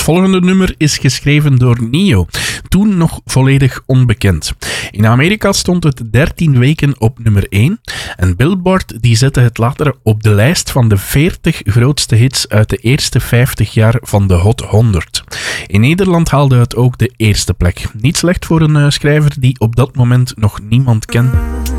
volgende nummer is geschreven door Ne-Yo, toen nog volledig onbekend. In Amerika stond het 13 weken op nummer 1 en Billboard die zette het later op de lijst van de 40 grootste hits uit de eerste 50 jaar van de Hot 100. In Nederland haalde het ook de eerste plek. Niet slecht voor een schrijver die op dat moment nog niemand kende.